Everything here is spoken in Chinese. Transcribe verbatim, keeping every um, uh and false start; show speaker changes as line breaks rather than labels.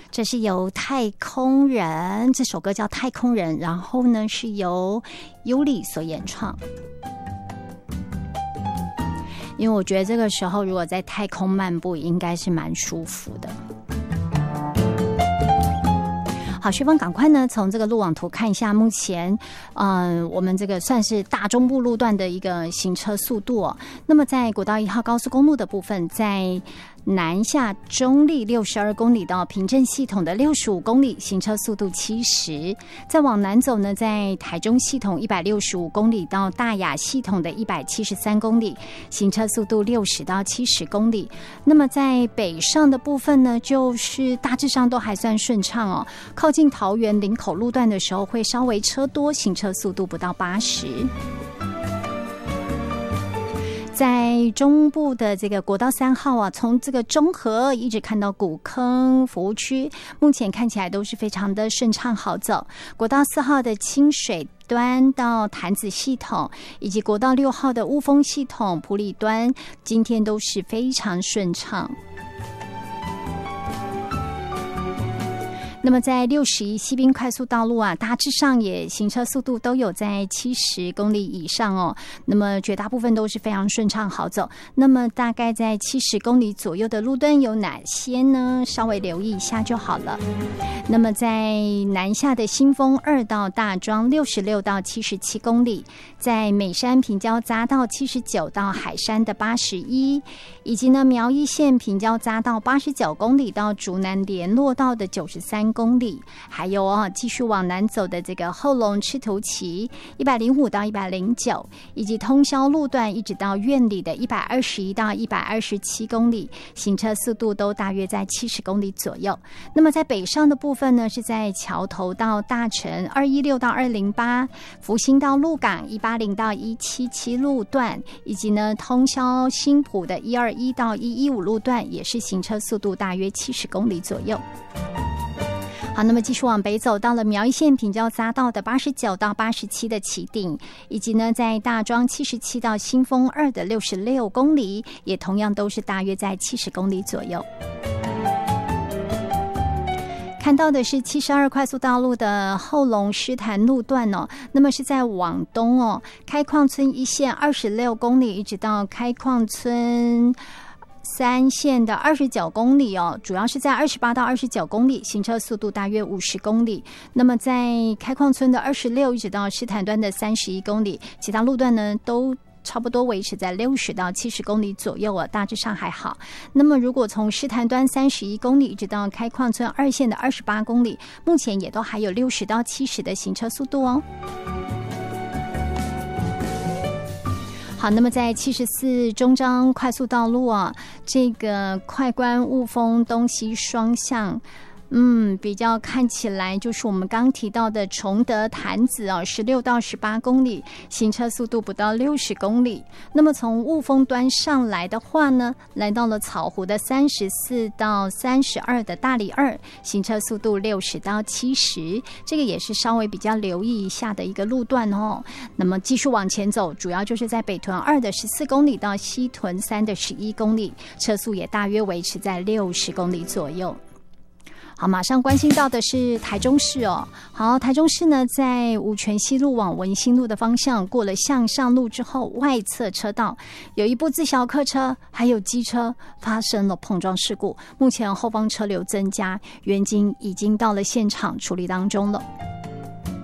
这是由太空人，这首歌叫《太空人》，然后呢是由尤里所演唱。因为我觉得这个时候如果在太空漫步应该是蛮舒服的。好，学芳赶快呢从这个路网图看一下目前嗯、呃，我们这个算是大中部路段的一个行车速度哦。那么在国道一号高速公路的部分，在南下中立六十二公里到平镇系统的六十五公里，行车速度七十。再往南走呢，在台中系统一百六十五公里到大雅系统的一百七十三公里，行车速度六十到七十公里。那么在北上的部分呢，就是大致上都还算顺畅哦。靠近桃园林口路段的时候会稍微车多，行车速度不到八十。在中部的这个国道三号啊，从这个中和一直看到古坑服务区，目前看起来都是非常的顺畅好走。国道四号的清水端到潭子系统，以及国道六号的雾峰系统埔里端，今天都是非常顺畅。那么在六十一西滨快速道路啊，大致上也行车速度都有在七十公里以上哦。那么绝大部分都是非常顺畅好走。那么大概在七十公里左右的路段有哪些呢？稍微留意一下就好了。那么在南下的新丰二到大庄六十六到七十七公里，在美山平交匝道七十九到海山的八十一，以及呢苗栗县平交匝道八十九公里到竹南联络道的九十三公里，还有啊继续往南走的这个后龙赤土崎一百零五到一百零九，以及通霄路段一直到苑里的一百二十一到一百二十七公里，行车速度都大约在七十公里左右。那么在北上的部分呢，是在桥头到大城二一六到二零八，福兴到鹿港一八零到一七七路段，以及呢通霄新埔的一二一到一一五路段，也是行车速度大约七十公里左右。好，那么继续往北走，到了苗栗县平交匝道的八十九到八十七的起顶，以及呢在大庄七十七到新丰二的六十六公里，也同样都是大约在七十公里左右。看到的是七十二快速道路的后龙狮潭路段哦，那么是在往东哦，开矿村一线二十六公里，一直到开矿村三线的二十九公里哦，主要是在二十八到二十九公里，行车速度大约五十公里。那么在开矿村的二十六一直到狮潭端的三十一公里，其他路段呢都差不多维持在六十到七十公里左右啊，大致上还好。那么如果从狮潭端三十一公里一直到开矿村二线的二十八公里，目前也都还有六十到七十的行车速度哦。好，那么在七十四中彰快速道路啊，这个快关雾峰东西双向，嗯，比较看起来就是我们刚提到的崇德潭子啊，十六到十八公里，行车速度不到六十公里。那么从雾峰端上来的话呢，来到了草湖的三十四到三十二的大里二，行车速度六十到七十，这个也是稍微比较留意一下的一个路段哦。那么继续往前走，主要就是在北屯二的十四公里到西屯三的十一公里，车速也大约维持在六十公里左右。好，马上关心到的是台中市哦。好，台中市呢，在五权西路往文心路的方向，过了向上路之后，外侧车道有一部自小客车还有机车发生了碰撞事故，目前后方车流增加，员警已经到了现场处理当中了。